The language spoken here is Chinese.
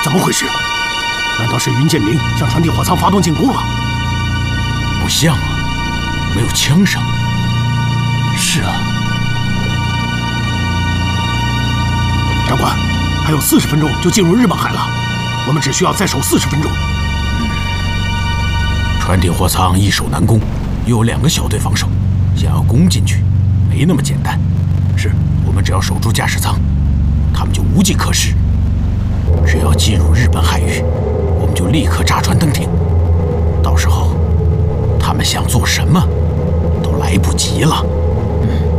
怎么回事？难道是云剑明向传递火仓发动进攻了？ 不像啊，没有枪声。 是啊，长官，还有40分钟就进入日本海了，我们只需要再守40分钟。 船艇货舱易守难攻，又有2个小队防守，想要攻进去，没那么简单。是我们只要守住驾驶舱，他们就无计可施。只要进入日本海域，我们就立刻炸船登艇。到时候，他们想做什么，都来不及了。